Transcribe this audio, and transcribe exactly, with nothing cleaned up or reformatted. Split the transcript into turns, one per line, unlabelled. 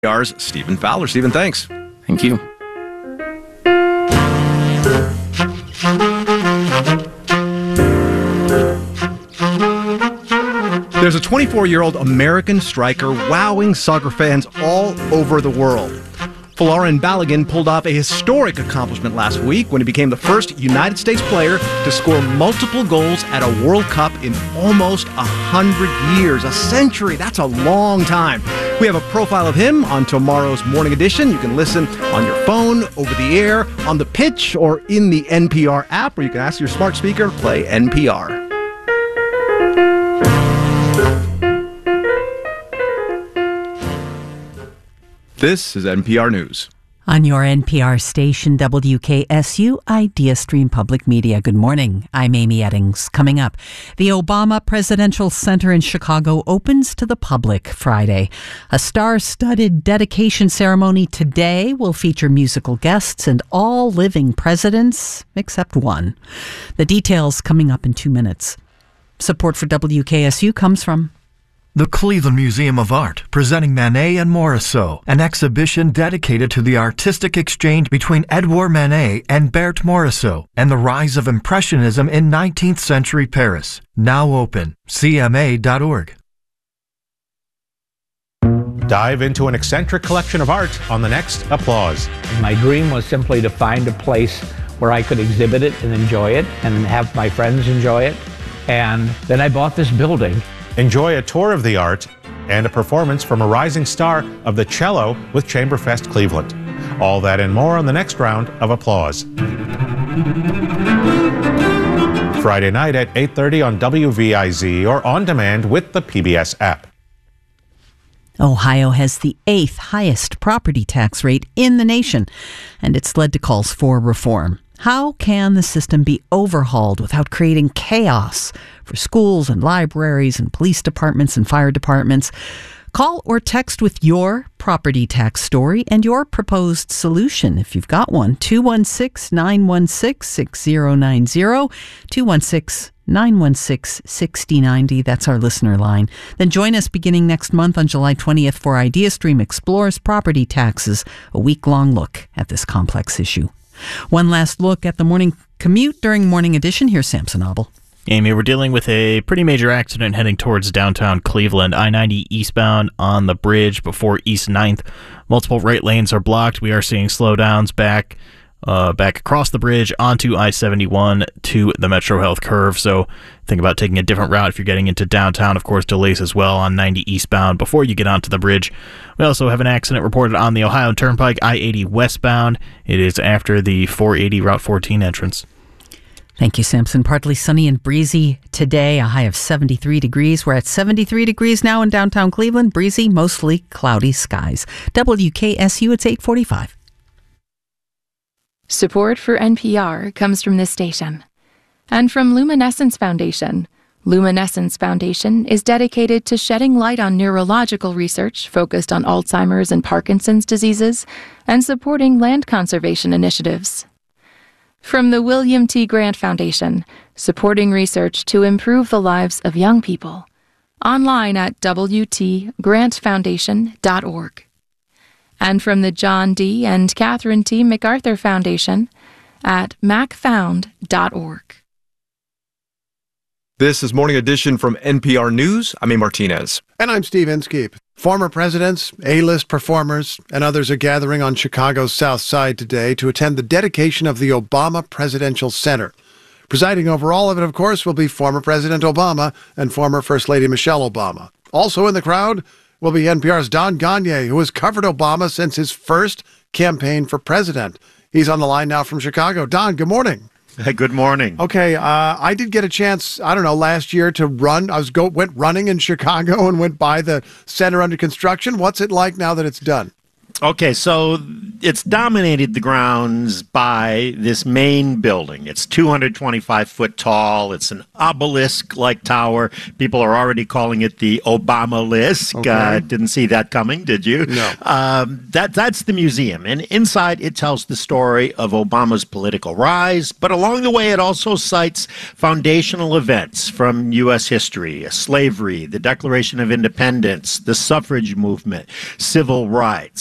R's Stephen Fowler. Stephen, thanks.
Thank you.
There's a twenty-four-year-old American striker wowing soccer fans all over the world. Folarin Balogun pulled off a historic accomplishment last week when he became the first United States player to score multiple goals at a World Cup in almost a hundred years. A century. That's a long time. We have a profile of him on tomorrow's Morning Edition. You can listen on your phone, over the air, on the pitch, or in the N P R app, where you can ask your smart speaker to play N P R. This is N P R News.
On your N P R station, W K S U Idea Stream Public Media. Good morning. I'm Amy Eddings. Coming up, the Obama Presidential Center in Chicago opens to the public Friday. A star-studded dedication ceremony today will feature musical guests and all living presidents, except one. The details coming up in two minutes. Support for W K S U comes from
the Cleveland Museum of Art, presenting Manet and Morisot, an exhibition dedicated to the artistic exchange between Edouard Manet and Berthe Morisot, and the rise of Impressionism in nineteenth century Paris. Now open. C M A dot org.
Dive into an eccentric collection of art on the next Applause.
My dream was simply to find a place where I could exhibit it and enjoy it and have my friends enjoy it. And then I bought this building.
Enjoy a tour of the art and a performance from a rising star of the cello with Chamberfest Cleveland. All that and more on the next round of Applause. Friday night at eight thirty on W V I Z or on demand with the P B S app.
Ohio has the eighth highest property tax rate in the nation, and it's led to calls for reform. How can the system be overhauled without creating chaos for schools and libraries and police departments and fire departments? Call or text with your property tax story and your proposed solution, if you've got one. two one six, nine one six, six zero nine zero, two one six, nine one six, six zero nine zero. That's our listener line. Then join us beginning next month on July twentieth for IdeaStream Explores Property Taxes, a week-long look at this complex issue. One last look at the morning commute during Morning Edition. Here's Samson Abel.
Amy, we're dealing with a pretty major accident heading towards downtown Cleveland. I ninety eastbound on the bridge before East ninth. Multiple right lanes are blocked. We are seeing slowdowns back uh, back across the bridge onto I seventy-one to the Metro Health curve. So think about taking a different route if you're getting into downtown. Of course, delays as well on ninety eastbound before you get onto the bridge. We also have an accident reported on the Ohio Turnpike, I eighty westbound. It is after the four eighty Route fourteen entrance.
Thank you, Samson. Partly sunny and breezy today, a high of seventy-three degrees. We're at seventy-three degrees now in downtown Cleveland. Breezy, mostly cloudy skies. W K S U, it's eight forty-five.
Support for N P R comes from this station and from Luminescence Foundation. Luminescence Foundation is dedicated to shedding light on neurological research focused on Alzheimer's and Parkinson's diseases and supporting land conservation initiatives. From the William T. Grant Foundation, supporting research to improve the lives of young people. Online at w t grant foundation dot org. And from the John D. and Catherine T. MacArthur Foundation at mac found dot org.
This is Morning Edition from N P R News. I'm A. Martinez.
And I'm Steve Inskeep. Former presidents, A-list performers, and others are gathering on Chicago's South Side today to attend the dedication of the Obama Presidential Center. Presiding over all of it, of course, will be former President Obama and former First Lady Michelle Obama. Also in the crowd will be N P R's Don Gonyea, who has covered Obama since his first campaign for president. He's on the line now from Chicago. Don, good morning.
Good morning.
Okay, uh, I did get a chance, I don't know, last year to run. I was go went running in Chicago and went by the center under construction. What's it like now that it's done?
Okay, so it's dominated the grounds by this main building. It's two hundred twenty-five foot tall. It's an obelisk-like tower. People are already calling it the Obama-lisk.
Okay.
Uh, didn't see that coming, did you?
No.
Um, that, that's the museum. And inside, it tells the story of Obama's political rise. But along the way, it also cites foundational events from U S history, slavery, the Declaration of Independence, the suffrage movement, civil rights.